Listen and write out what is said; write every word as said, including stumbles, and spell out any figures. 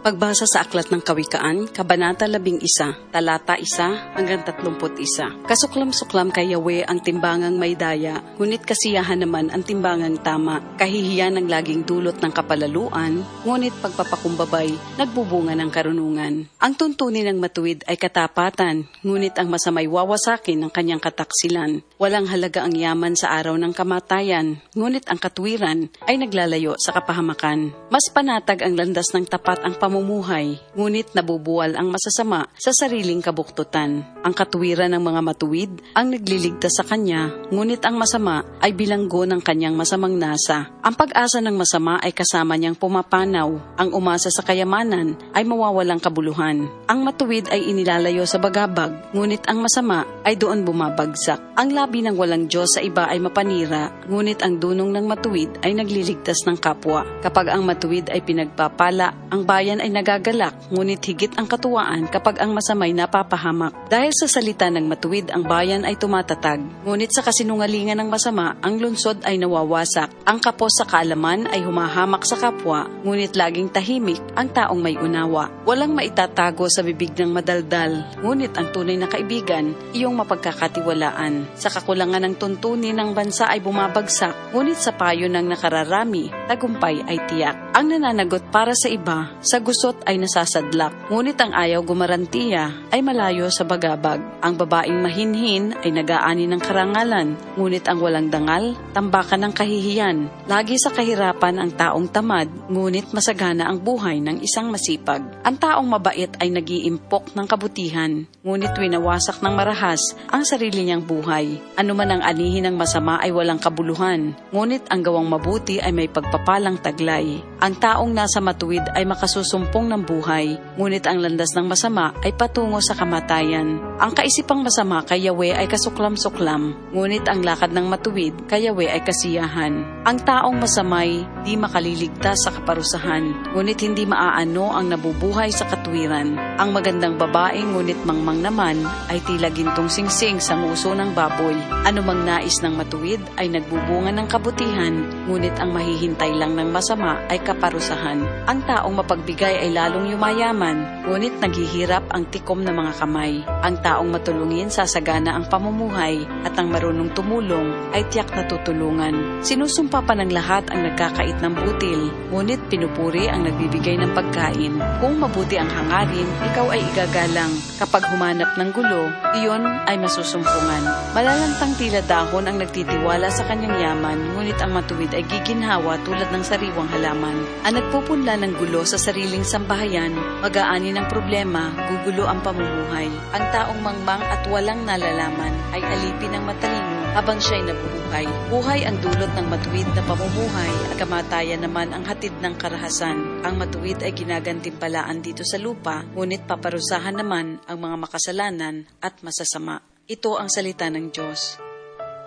Pagbasa sa Aklat ng Kawikaan, Kabanata labing isa, Talata isa hanggang tatlumput isa. Kasuklam-suklam kay Yahweh ang timbangang may daya, ngunit kasiyahan naman ang timbangang tama. Kahihiyan ang laging dulot ng kapalaluan, ngunit pagpapakumbabay, nagbubunga ng karunungan. Ang tuntunin ng matuwid ay katapatan, ngunit ang masamay wawasakin ng kanyang kataksilan. Walang halaga ang yaman sa araw ng kamatayan, ngunit ang katwiran ay naglalayo sa kapahamakan. Mas panatag ang landas ng tapat ang pamumuhay, ngunit nabubuwal ang masasama sa sariling kabuktutan. Ang katwiran ng mga matuwid ang nagliligtas sa kanya, ngunit ang masama ay bilanggo ng kanyang masamang nasa. Ang pag-asa ng masama ay kasama niyang pumapanaw. Ang umasa sa kayamanan ay mawawalang kabuluhan. Ang matuwid ay inilalayo sa bagabag, ngunit ang masama ay doon bumabagsak. Ang labi ng walang Diyos sa iba ay mapanira, ngunit ang dunong ng matuwid ay nagliligtas ng kapwa. Kapag ang matuwid ay pinagpapala, ang bayan ay nagagalak, ngunit higit ang katuwaan kapag ang masamay napapahamak. Dahil sa salita ng matuwid, ang bayan ay tumatatag, ngunit sa kasinungalingan ng masama, ang lungsod ay nawawasak. Ang kapos sa kaalaman ay humahamak sa kapwa, ngunit laging tahimik ang taong may unawa. Walang maitatago sa bibig ng madaldal, ngunit ang tunay na kaibigan, iyong mapagkakatiwalaan. Sa kakulangan ng tuntunin ng bansa ay bumabagsak, ngunit sa payo ng nakararami, tagumpay ay tiyak. Ang nananagot para sa iba, sa gusot ay nasasadlak, ngunit ang ayaw gumarantiya ay malayo sa bagabag. Ang babaeng mahinhin ay nag-aani ng karangalan, ngunit ang walang dangal, tambakan ng kahihiyan. Lagi sa kahirapan ang taong tamad, ngunit masagana ang buhay ng isang masipag. Ang taong mabait ay nag-iimpok ng kabutihan, ngunit winawasak ng marahas ang sarili niyang buhay. Ano man ang anihin ng masama ay walang kabuluhan, ngunit ang gawang mabuti ay may pagpapalang taglay. Ang taong nasa matuwid ay makasusumpong ng buhay, ngunit ang landas ng masama ay patungo sa kamatayan. Ang kaisipang masama kay Yahweh ay kasuklam-suklam, ngunit ang lakad ng matuwid kay Yahweh ay kasiyahan. Ang taong masamay di makaliligtas sa kaparusahan, ngunit hindi maaano ang nabubuhay sa katwiran. Ang magandang babae ngunit mangmang naman ay tila gintong singsing sa nguso ng baboy. Anumang nais ng matuwid ay nagbubunga ng kabutihan, ngunit ang mahihintay lang ng masama ay kaparusahan. Ang taong mapagbigay ay lalong yumayaman, ngunit naghihirap ang tikom ng mga kamay. Ang taong matulungin sasagana ang pamumuhay, at ang marunong tumulong ay tiyak na tutulungan. Sinusumpa pa ng lahat ang nagkakait ng butil, ngunit pinupuri ang nagbibigay ng pagkain. Kung mabuti ang hangarin, ikaw ay igagalang. Kapag humanap ng gulo, iyon ay masusumpungan. Malalantang tila dahon ang nagtitiwala sa kanyang yaman, ngunit ang matuwid ay giginhawa tulad ng sariwang halaman. Ang nagpupunla ng gulo sa sariling sambahayan, mag-aani ng problema, gugulo ang pamumuhay. Ang taong mangmang at walang nalalaman ay alipin ng matalino habang siya'y nabubuhay. Buhay ang dulot ng matuwid na pamumuhay, at kamatayan naman ang hatid ng karahasan. Ang matuwid ay ginagantimpalaan dito sa lupa, ngunit paparusahan naman ang mga makasalanan at masasama. Ito ang salita ng Diyos.